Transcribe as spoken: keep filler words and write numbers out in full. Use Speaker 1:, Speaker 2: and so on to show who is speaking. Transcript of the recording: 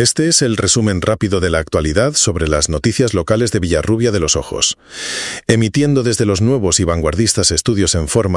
Speaker 1: Este es el resumen rápido de la actualidad sobre las noticias locales de Villarrubia de los Ojos, emitiendo desde los nuevos y vanguardistas estudios en forma